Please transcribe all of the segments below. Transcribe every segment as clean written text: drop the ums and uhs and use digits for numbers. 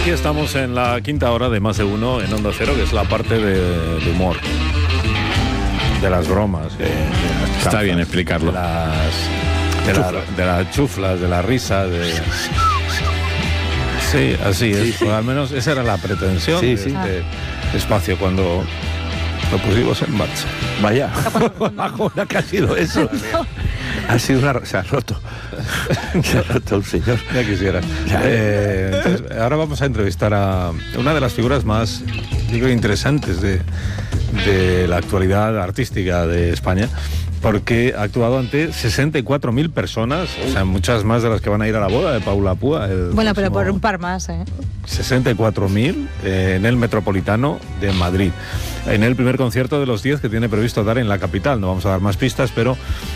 Aquí estamos en la quinta hora de Más de Uno en Onda Cero, que es la parte de humor, de las bromas. Está bien explicarlo. De las chuflas, de la risa, Sí, así es. Sí. Pues al menos esa era la pretensión de este espacio cuando lo pusimos en marcha. Vaya, Ahora que ha sido eso. ha sido se ha roto. Se ha roto el señor. Ya quisiera. Entonces, ahora vamos a entrevistar a una de las figuras más, digo, interesantes de la actualidad artística de España, porque ha actuado ante 64.000 personas, o sea, muchas más de las que van a ir a la boda de Paula Púa. Bueno, pero por un par más, 64.000 en el Metropolitano de Madrid, en el primer concierto de los 10 que tiene previsto dar en la capital. No vamos a dar más pistas, pero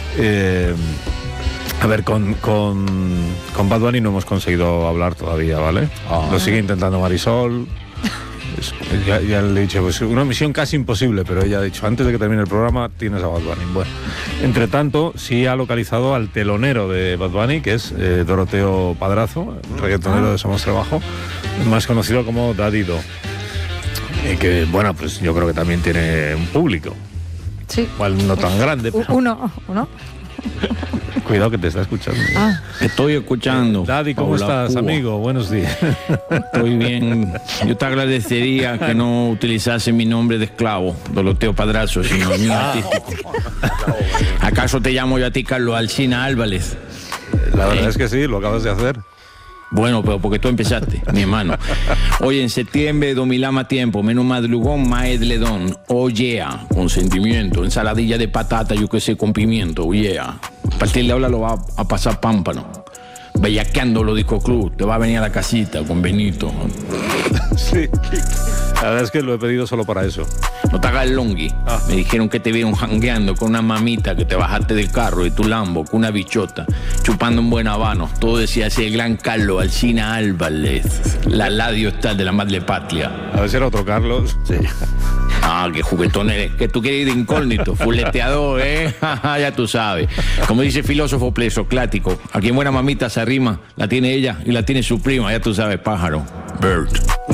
a ver, con Bad Bunny no hemos conseguido hablar todavía, ¿vale? Lo sigue intentando Marisol. Ya le he dicho, pues una misión casi imposible, pero ella ha dicho, antes de que termine el programa tienes a Bad Bunny. Bueno, entre tanto, sí ha localizado al telonero de Bad Bunny, que es Doroteo Padrazo, reggaetonero de Somos Trabajo, más conocido como Daddy Do. Que, bueno, pues yo creo que también tiene un público. Sí. Igual no tan grande, pero... Uno. Cuidado que te está escuchando. Estoy escuchando. Daddy, ¿cómo Paula estás, Púa. amigo? Buenos días. Estoy bien. Yo te agradecería que no utilizase mi nombre de esclavo, Doroteo Padrazo, sino el mío artístico. ¿Acaso te llamo yo a ti, Carlos Alsina Álvarez? La verdad es que sí, lo acabas de hacer. Bueno, pero porque tú empezaste, mi hermano. Oye, en septiembre domilama tiempo, menos madrugón, más edledón. Oh yeah, con sentimiento, ensaladilla de patata, yo que sé, con pimiento, oh yeah. A partir de ahora lo va a pasar pámpano. Bellaqueando lo disco club, te va a venir a la casita con Benito. Sí. La verdad es que lo he pedido solo para eso. No te hagas el longui. Me dijeron que te vieron jangueando con una mamita, que te bajaste del carro de tu Lambo con una bichota, chupando un buen habano. Todo decía así, el gran Carlos Alsina Álvarez, la ladio está de la madre patria. A ver si era otro Carlos. Sí. Ah, qué juguetón eres, que tú quieres ir de incógnito, fuleteador, ya tú sabes. Como dice el filósofo presocrático, a quien buena mamita se arrima, la tiene ella y la tiene su prima, ya tú sabes, pájaro. Bird.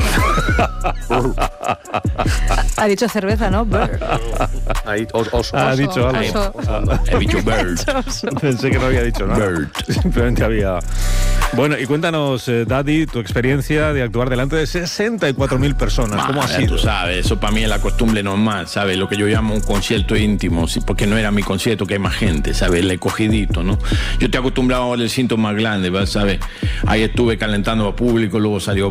Ha dicho cerveza, ¿no? Ahí, oso. Ha dicho algo. He dicho bird. Pensé que no había dicho nada. Bird. Simplemente había... Bueno, y cuéntanos, Daddy, tu experiencia de actuar delante de 64.000 personas. ¿Cómo ha Ya sido? tú sabes, eso para mí es la costumbre normal, ¿sabes? Lo que yo llamo un concierto íntimo, ¿sí? Porque no era mi concierto, que hay más gente, ¿sabes? El escogidito, ¿no? Yo estoy acostumbrado al recinto más grande, ¿sabes? Ahí estuve calentando a público, luego salió